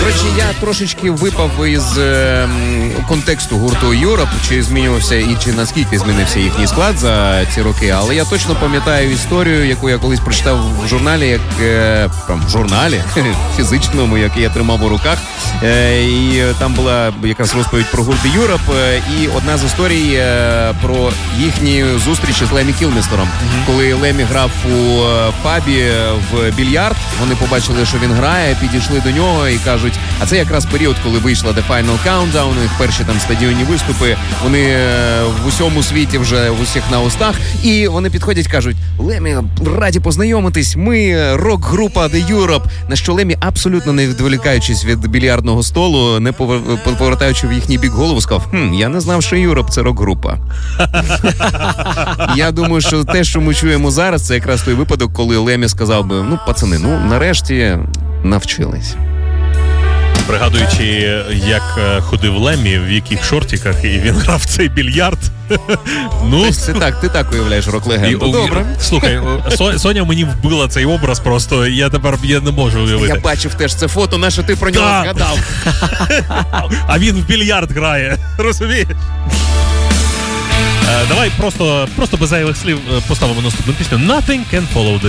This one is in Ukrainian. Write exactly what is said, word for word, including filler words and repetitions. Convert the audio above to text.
До речі, я трошечки випав із е, контексту гурту Europe, чи змінювався і чи наскільки змінився їхній склад за ці роки, але я точно пам'ятаю історію, яку я колись прочитав в журналі, як е, прям в журналі фізичному, який я тримав у руках. Е, і там була якраз розповідь про гурт Europe, е, і одна з історій е, про їхні зустрічі з Лемі Кілмістером. Mm-hmm. Коли Лемі грав у пабі в більярд, вони побачили, що він грає, підійшли до нього і кажуть, а це якраз період, коли вийшла The Final Countdown, у них перші там стадіонні виступи, вони в усьому світі вже в усіх на устах, і вони підходять, кажуть, Лемі, раді познайомитись, ми рок-група The Europe, на що Лемі, абсолютно не відволікаючись від більярдного столу, не повертаючи в їхній бік голову, сказав, хм, я не знав, що Europe це рок-група. Я думаю, що те, що ми чуємо зараз, це якраз той випадок, коли Лемі сказав би, ну, пацани, ну, нарешті навчились. Пригадуючи, як ходив Лемі, в яких шортиках, і він грав в цей більярд. Ну, ти так, ти так уявляєш рок-легенду. Добре. Слухай, Соня мені вбила цей образ просто, я тепер я не можу уявити. Я бачив теж це фото, на що ти про нього згадав. А він в більярд грає, розумієш? Давай просто, просто без зайвих слів поставимо наступну пісню. Nothing can follow this.